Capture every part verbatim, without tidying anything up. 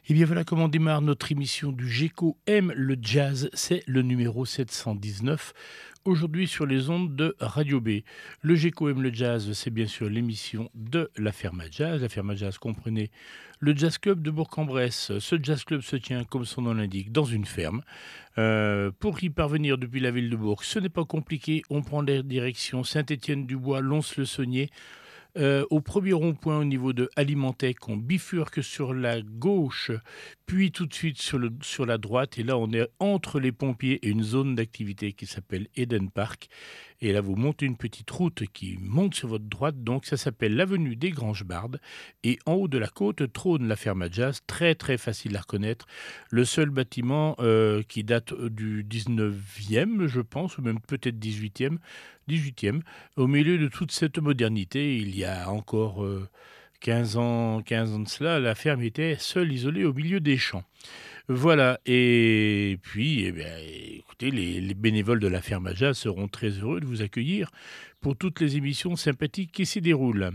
Et bien voilà comment démarre notre émission du GECO aime le jazz, c'est le numéro sept cent dix-neuf, aujourd'hui sur les ondes de Radio B. Le GECO aime le jazz, c'est bien sûr l'émission de la Ferma Jazz. La Ferma Jazz, comprenez, le jazz club de Bourg-en-Bresse. Ce jazz club se tient, comme son nom l'indique, dans une ferme. Euh, pour y parvenir depuis la ville de Bourg, ce n'est pas compliqué, on prend la direction Saint-Étienne-du-Bois, Lons-le-Saunier. Euh, au premier rond-point au niveau de Alimentec, on bifurque sur la gauche, puis tout de suite sur, le, sur la droite. Et là, on est entre les pompiers et une zone d'activité qui s'appelle Eden Park. Et là, vous montez une petite route qui monte sur votre droite. Donc, ça s'appelle l'avenue des Granges-Bardes. Et en haut de la côte trône la Ferma Jazz, très très facile à reconnaître. Le seul bâtiment euh, qui date du dix-neuvième, je pense, ou même peut-être dix-huitième. dix-huitième. Au milieu de toute cette modernité, il y a encore euh, quinze ans, quinze ans de cela, la ferme était seule, isolée au milieu des champs. Voilà, et puis, eh bien, écoutez, les, les bénévoles de la Ferma Jazz seront très heureux de vous accueillir pour toutes les émissions sympathiques qui s'y déroulent.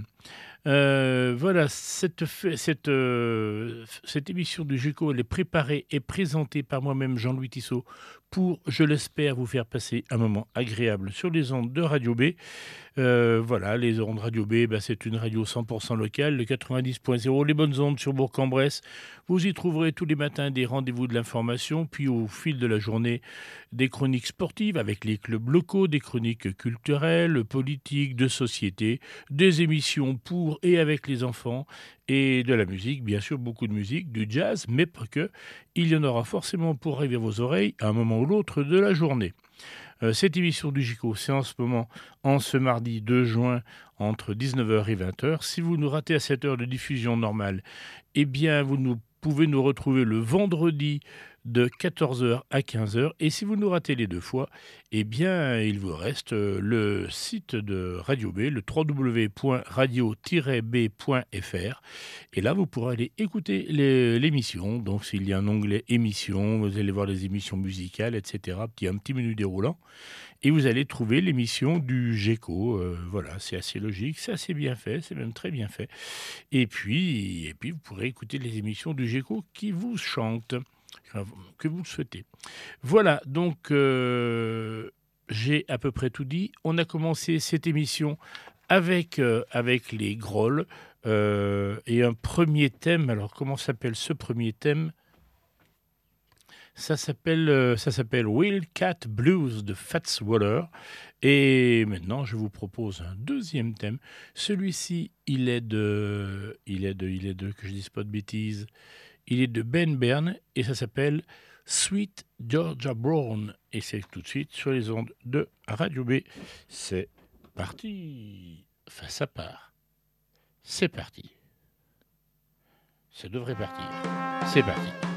Euh, voilà, cette, cette, euh, cette émission du GECO, elle est préparée et présentée par moi-même, Jean-Louis Tissot, pour, je l'espère, vous faire passer un moment agréable sur les ondes de Radio B. Euh, voilà, les ondes Radio B, bah, c'est une radio cent pour cent locale, le quatre-vingt-dix point zéro, les bonnes ondes sur Bourg-en-Bresse. Vous y trouverez tous les matins des rendez-vous de l'information, puis au fil de la journée, des chroniques sportives avec les clubs locaux, des chroniques culturelles, politiques, de société, des émissions pour et avec les enfants, et de la musique, bien sûr, beaucoup de musique, du jazz, mais pas que. Il y en aura forcément pour arriver à vos oreilles à un moment ou l'autre de la journée. Euh, cette émission du GECO, c'est en ce moment, en ce mardi deux juin, entre dix-neuf heures et vingt heures. Si vous nous ratez à cette heure de diffusion normale, eh bien, vous nous, pouvez nous retrouver le vendredi de quatorze heures à quinze heures. Et si vous nous ratez les deux fois, eh bien, il vous reste le site de Radio B, le w w w point radio tiret b point f r. Et là, vous pourrez aller écouter les, l'émission. Donc, s'il y a un onglet émissions, vous allez voir les émissions musicales, et cetera. Petit, un petit menu déroulant. Et vous allez trouver l'émission du GECO. Euh, voilà, c'est assez logique, c'est assez bien fait, c'est même très bien fait. Et puis, et puis vous pourrez écouter les émissions du GECO qui vous chantent, que vous le souhaitez. Voilà, donc euh, j'ai à peu près tout dit. On a commencé cette émission avec, euh, avec les grolles euh, et un premier thème. Alors, comment s'appelle ce premier thème ? Ça s'appelle, euh, ça s'appelle Wildcat Blues de Fats Waller. Et maintenant, je vous propose un deuxième thème. Celui-ci, il est de, il est de, il est de, que je dise pas de bêtises, il est de Ben Berne et ça s'appelle Sweet Georgia Brown. Et c'est tout de suite sur les ondes de Radio B. C'est parti. Enfin, ça part. C'est parti. Ça devrait partir. C'est parti.